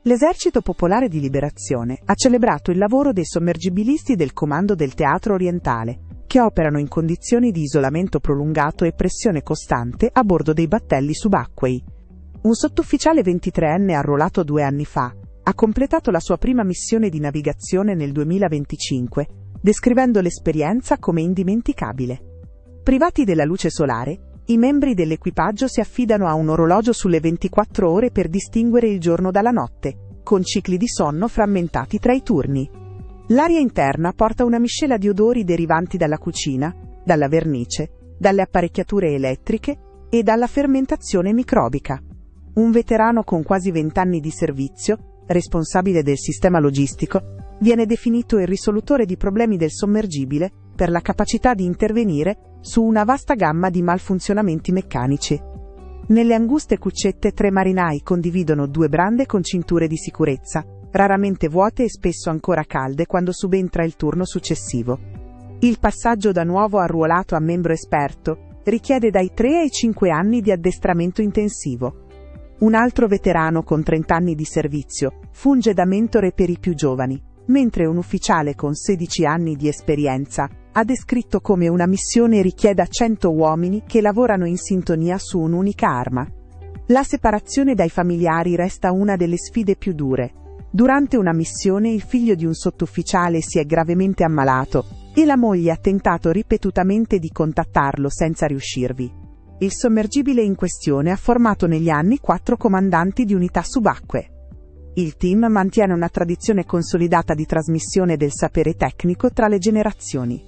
L'Esercito Popolare di Liberazione ha celebrato il lavoro dei sommergibilisti del Comando del Teatro Orientale, che operano in condizioni di isolamento prolungato e pressione costante a bordo dei battelli subacquei. Un sottufficiale 23enne arruolato 2 anni fa ha completato la sua prima missione di navigazione nel 2025, descrivendo l'esperienza come indimenticabile. Privati della luce solare, i membri dell'equipaggio si affidano a un orologio sulle 24 ore per distinguere il giorno dalla notte, con cicli di sonno frammentati tra i turni. L'aria interna porta una miscela di odori derivanti dalla cucina, dalla vernice, dalle apparecchiature elettriche e dalla fermentazione microbica. Un veterano con quasi 20 anni di servizio, responsabile del sistema logistico, viene definito il risolutore di problemi del sommergibile per la capacità di intervenire su una vasta gamma di malfunzionamenti meccanici. Nelle anguste cuccette 3 marinai condividono 2 brande con cinture di sicurezza, raramente vuote e spesso ancora calde quando subentra il turno successivo. Il passaggio da nuovo arruolato a membro esperto richiede dai 3 ai 5 anni di addestramento intensivo. Un altro veterano con 30 anni di servizio funge da mentore per i più giovani, mentre un ufficiale con 16 anni di esperienza ha descritto come una missione richieda 100 uomini che lavorano in sintonia su un'unica arma. La separazione dai familiari resta una delle sfide più dure. Durante una missione il figlio di un sottufficiale si è gravemente ammalato e la moglie ha tentato ripetutamente di contattarlo senza riuscirvi. Il sommergibile in questione ha formato negli anni 4 comandanti di unità subacquee. Il team mantiene una tradizione consolidata di trasmissione del sapere tecnico tra le generazioni.